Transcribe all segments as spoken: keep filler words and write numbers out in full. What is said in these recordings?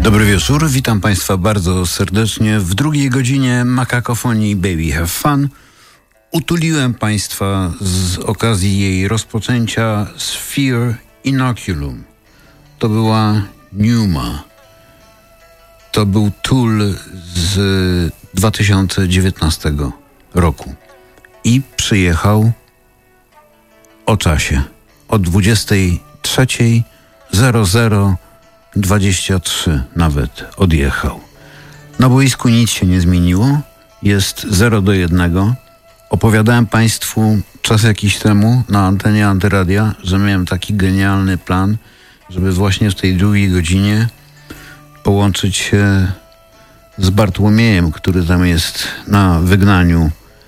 Dobry wieczór, witam Państwa bardzo serdecznie. W drugiej godzinie Makakofonii Baby Have Fun utuliłem Państwa z okazji jej rozpoczęcia Sphere Inoculum. To była Pneuma. To był Tool z dwa tysiące dziewiętnastego roku i przyjechał o czasie. O dwudziestej trzeciej dwadzieścia trzy nawet odjechał. Na boisku nic się nie zmieniło. Jest zero do jednego. Opowiadałem Państwu czas jakiś temu na antenie Antyradia, że miałem taki genialny plan, żeby właśnie w tej drugiej godzinie połączyć się z Bartłomiejem, który tam jest na wygnaniu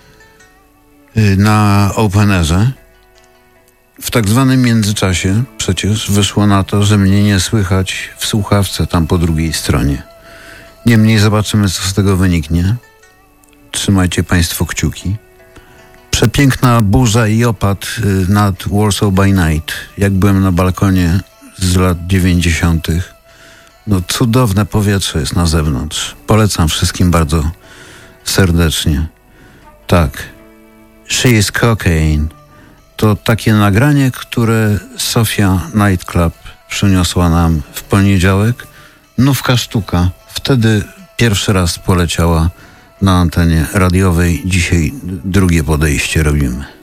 na Openerze. W tak zwanym międzyczasie przecież wyszło na to, że mnie nie słychać w słuchawce tam po drugiej stronie. Niemniej zobaczymy, co z tego wyniknie. Trzymajcie Państwo kciuki. Przepiękna burza i opad nad Warsaw by Night. Jak byłem na balkonie z lat dziewięćdziesiątych. No cudowne powietrze jest na zewnątrz. Polecam wszystkim bardzo serdecznie. Tak. She is Cocaine. To takie nagranie, które Sofia Nightclub przyniosła nam w poniedziałek. Nówka sztuka. Wtedy pierwszy raz poleciała na antenie radiowej. Dzisiaj drugie podejście robimy.